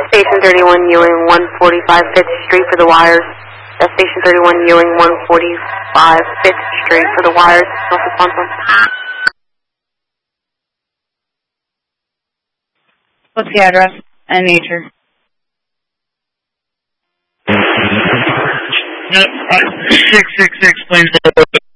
Station 31 Ewing, 145 5th Street for the wires. Station 31 Ewing, 145 5th Street for the wires. What's the address and nature? 666 Plainsboro.